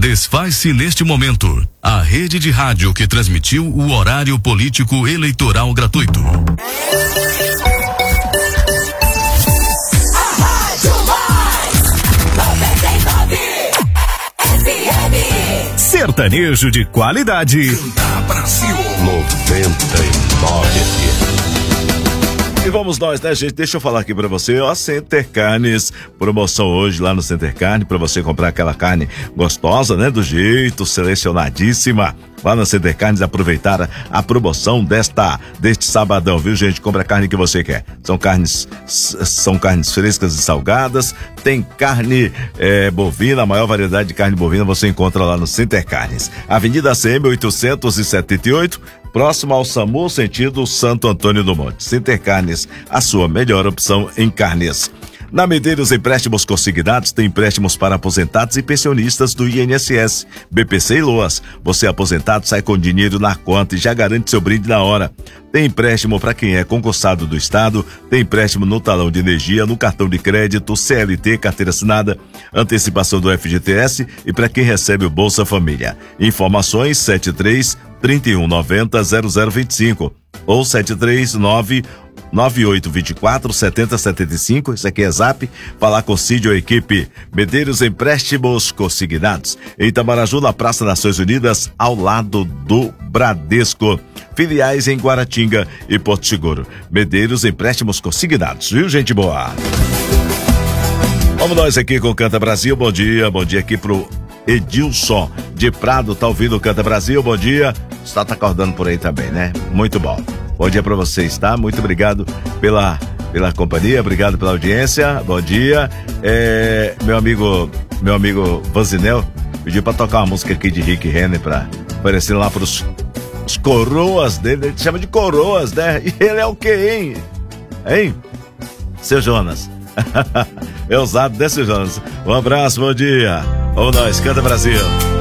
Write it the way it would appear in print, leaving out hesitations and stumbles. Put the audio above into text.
desfaz-se neste momento a rede de rádio que transmitiu o horário político eleitoral gratuito. Sertanejo de qualidade. Canta Brasil 99 FM. E vamos nós, né, gente? Deixa eu falar aqui pra você, ó, Center Carnes, promoção hoje lá no Center Carne, pra você comprar aquela carne gostosa, né, do jeito, selecionadíssima. Lá na Center Carnes, aproveitar a promoção deste sabadão, viu, gente? Compra a carne que você quer. São carnes frescas e salgadas, tem carne bovina, a maior variedade de carne bovina você encontra lá no Center Carnes. Avenida ACM 878, próximo ao SAMU, sentido Santo Antônio do Monte. Center Carnes, a sua melhor opção em carnes. Na Medeiros Empréstimos Consignados tem empréstimos para aposentados e pensionistas do INSS, BPC e LOAS. Você aposentado sai com dinheiro na conta e já garante seu brinde na hora. Tem empréstimo para quem é concursado do Estado, tem empréstimo no talão de energia, no cartão de crédito, CLT, carteira assinada, antecipação do FGTS e para quem recebe o Bolsa Família. Informações 73-3190-0025 ou 739-9824-7075, isso aqui é Zap, falar com Cid ou equipe. Medeiros Empréstimos Consignados, em Itamaraju, na Praça Nações Unidas, ao lado do Bradesco. Filiais em Guaratinga e Porto Seguro. Medeiros Empréstimos Consignados, viu, gente boa? Vamos nós aqui com o Canta Brasil, bom dia aqui pro Edilson de Prado, tá ouvindo o Canta Brasil, bom dia. Está acordando por aí também, né? Muito bom. Bom dia pra vocês, tá? Muito obrigado pela companhia, obrigado pela audiência, bom dia. Meu amigo Vanzinel pediu pra tocar uma música aqui de Rick Renner pra oferecer lá pros os coroas dele, ele chama de coroas, né? E ele é o quê, hein? Seu Jonas. É ousado, né, seu Jonas? Um abraço, bom dia. Vamos nós, Canta Brasil.